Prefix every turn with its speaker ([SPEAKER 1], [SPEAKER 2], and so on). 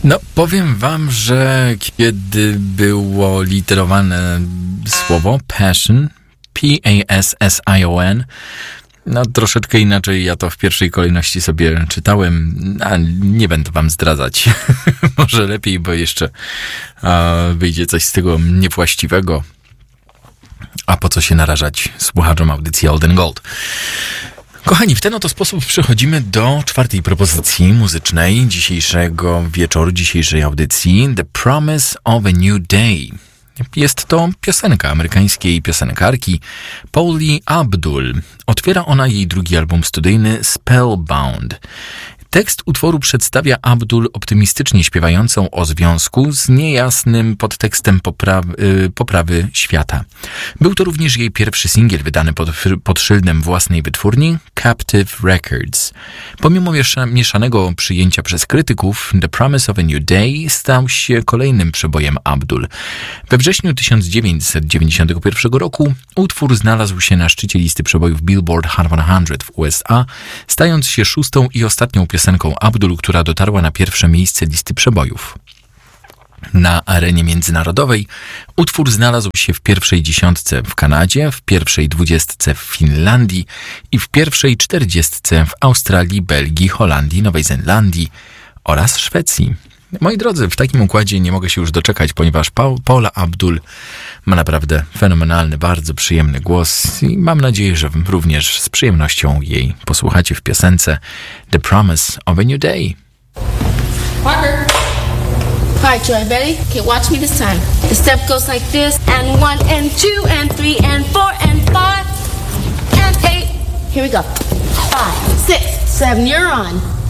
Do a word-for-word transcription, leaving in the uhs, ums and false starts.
[SPEAKER 1] No, powiem wam, że kiedy było literowane słowo passion, P A S S I O N, no troszeczkę inaczej ja to w pierwszej kolejności sobie czytałem, a nie będę wam zdradzać. Może lepiej, bo jeszcze a, wyjdzie coś z tego niewłaściwego. A po co się narażać słuchaczom audycji Old Gold? Kochani, w ten oto sposób przechodzimy do czwartej propozycji muzycznej dzisiejszego wieczoru, dzisiejszej audycji. The Promise of a New Day. Jest to piosenka amerykańskiej piosenkarki Pauli Abdul. Otwiera ona jej drugi album studyjny Spellbound. Tekst utworu przedstawia Abdul optymistycznie śpiewającą o związku z niejasnym podtekstem poprawy, yy, poprawy świata. Był to również jej pierwszy singiel wydany pod, pod szyldem własnej wytwórni Captive Records. Pomimo miesza, mieszanego przyjęcia przez krytyków, The Promise of a New Day stał się kolejnym przebojem Abdul. We wrześniu tysiąc dziewięćset dziewięćdziesiątego pierwszego roku utwór znalazł się na szczycie listy przebojów Billboard Hot sto w U S A, stając się szóstą i ostatnią piosenką Abdul, która dotarła na pierwsze miejsce listy przebojów. Na arenie międzynarodowej utwór znalazł się w pierwszej dziesiątce w Kanadzie, w pierwszej dwudziestce w Finlandii i w pierwszej czterdziestce w Australii, Belgii, Holandii, Nowej Zelandii oraz Szwecji. Moi drodzy, w takim układzie nie mogę się już doczekać, ponieważ pa- Paula Abdul ma naprawdę fenomenalny, bardzo przyjemny głos i mam nadzieję, że również z przyjemnością jej posłuchacie w piosence The Promise of a New Day.
[SPEAKER 2] Parker. Alright, Joy, ready? Okay, watch me this time. The step goes like this, and one, and two, and three, and four, and five, and eight. Here we go. Five, six, seven, you're on.